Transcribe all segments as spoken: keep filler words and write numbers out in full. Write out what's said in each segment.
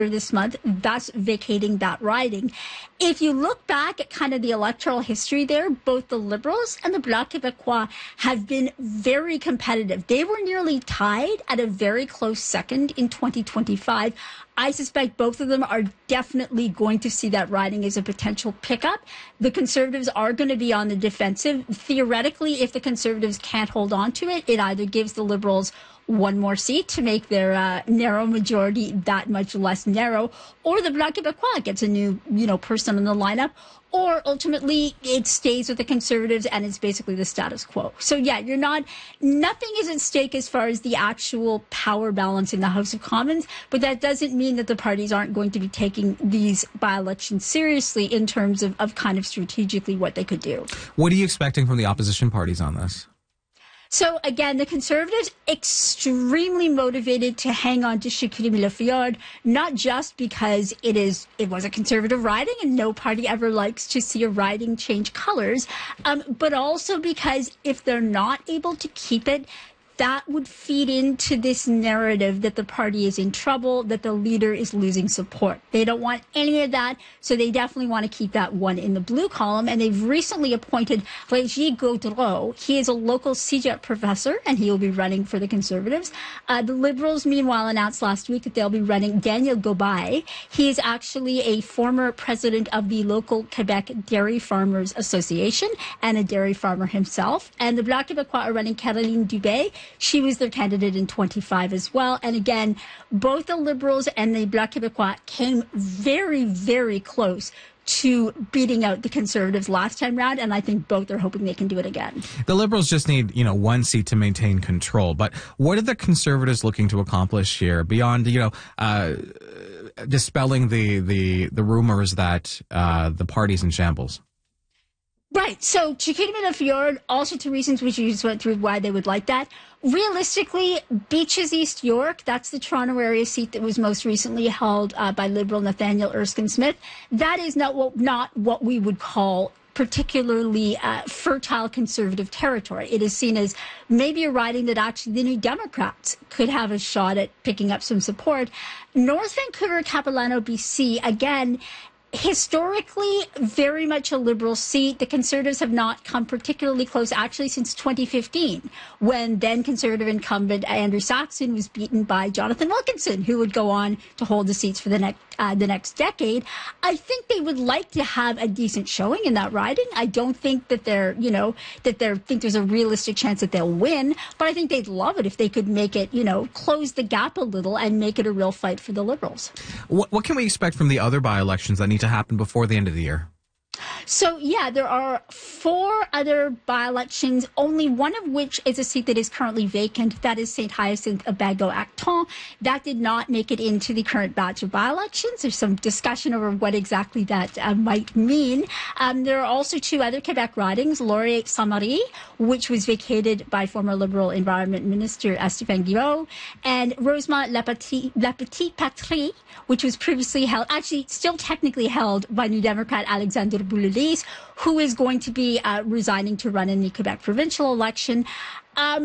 this month, thus vacating that riding. If you look back at kind of the electoral history there, both the Liberals and the Bloc Québécois have been very competitive. They were nearly tied at a very close second in twenty twenty-five. I suspect both of them are definitely going to see that riding as a potential pickup. The Conservatives are going to be on the defensive. Theoretically, if the Conservatives can't hold on to it, it either gives the Liberals one more seat to make their uh, narrow majority that much less narrow, or the Bloc Québécois gets a new, you know, person in the lineup, or ultimately it stays with the Conservatives and it's basically the status quo. So yeah, you're not, nothing is at stake as far as the actual power balance in the House of Commons, but that doesn't mean that the parties aren't going to be taking these by-elections seriously in terms of, of kind of strategically what they could do. What are you expecting from the opposition parties on this? So again, the Conservatives extremely motivated to hang on to Chicoutimi-Le not just because it is it was a Conservative riding and no party ever likes to see a riding change colors, um, but also because if they're not able to keep it, that would feed into this narrative that the party is in trouble, that the leader is losing support. They don't want any of that, so they definitely want to keep that one in the blue column. And they've recently appointed Régis Gaudreault. He is a local C J E P professor, and he will be running for the Conservatives. Uh, the Liberals, meanwhile, announced last week that they'll be running Daniel Gobail. He is actually a former president of the local Quebec Dairy Farmers Association and a dairy farmer himself. And the Bloc Québécois are running Caroline Dubé. She was their candidate in twenty-five as well. And again, both the Liberals and the Bloc Québécois came very, very close to beating out the Conservatives last time round, and I think both are hoping they can do it again. The Liberals just need, you know, one seat to maintain control. But what are the Conservatives looking to accomplish here beyond, you know, uh, dispelling the, the, the rumors that uh, the party's in shambles? Right. So Chicoutimi-Le all sorts of reasons which you just went through why they would like that. Realistically, Beaches East York, that's the Toronto area seat that was most recently held uh, by Liberal Nathaniel Erskine-Smith. That is not what, not what we would call particularly uh, fertile Conservative territory. It is seen as maybe a riding that actually the New Democrats could have a shot at picking up some support. North Vancouver, Capilano, B C, again, historically, very much a Liberal seat. The Conservatives have not come particularly close, actually, since twenty fifteen, when then Conservative incumbent Andrew Saxon was beaten by Jonathan Wilkinson, who would go on to hold the seats for the next uh, the next decade. I think they would like to have a decent showing in that riding. I don't think that they're, you know, that they think there's a realistic chance that they'll win, but I think they'd love it if they could make it, you know, close the gap a little and make it a real fight for the Liberals. What, what can we expect from the other by-elections that need to happen before the end of the year? So, yeah, there are four other by-elections, only one of which is a seat that is currently vacant. That is Saint Hyacinthe Abago Acton. That did not make it into the current batch of by-elections. There's some discussion over what exactly that uh, might mean. Um, there are also two other Quebec ridings, Laurier Saint Marie, which was vacated by former Liberal Environment Minister Stéphane Guilbeault, and Rosemont La Petite, La Petite Patrie, which was previously held, actually still technically held by New Democrat Alexandre Boulelise, who is going to be uh, resigning to run in the Quebec provincial election. Um,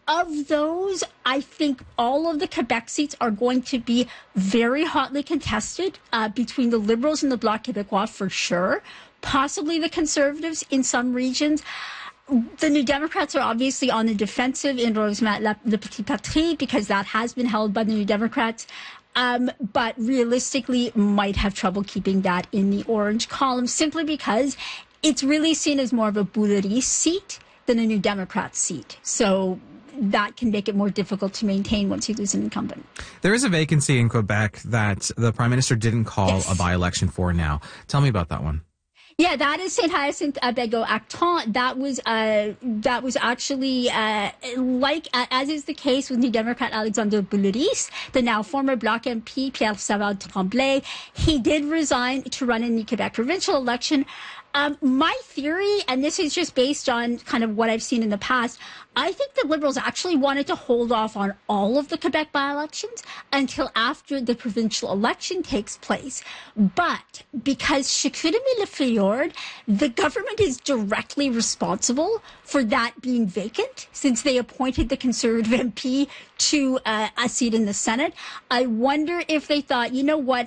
of those, I think all of the Quebec seats are going to be very hotly contested uh, between the Liberals and the Bloc Québécois for sure, possibly the Conservatives in some regions. The New Democrats are obviously on the defensive in Rosemont La, La Petite Patrie because that has been held by the New Democrats. Um, but realistically might have trouble keeping that in the orange column simply because it's really seen as more of a Boulelise seat than a New Democrat seat. So that can make it more difficult to maintain once you lose an incumbent. There is a vacancy in Quebec that the Prime Minister didn't call yes. a by-election for now. Tell me about that one. Yeah, that is Saint Hyacinthe Abago Acton. That was uh, that was actually uh, like uh, as is the case with New Democrat Alexandre Boulelise, the now former Bloc M P Pierre Savard Tremblay. He did resign to run in the Quebec provincial election. Um, my theory, and this is just based on kind of what I've seen in the past, I think the Liberals actually wanted to hold off on all of the Quebec by-elections until after the provincial election takes place. But because Chicoutimi-Le the government is directly responsible for that being vacant, since they appointed the Conservative M P to uh, a seat in the Senate, I wonder if they thought, you know what,